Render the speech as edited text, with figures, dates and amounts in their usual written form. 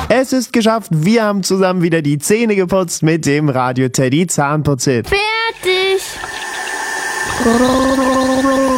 Es ist geschafft, wir haben zusammen wieder die Zähne geputzt mit dem Radio Teddy Zahnputzhit. Fertig!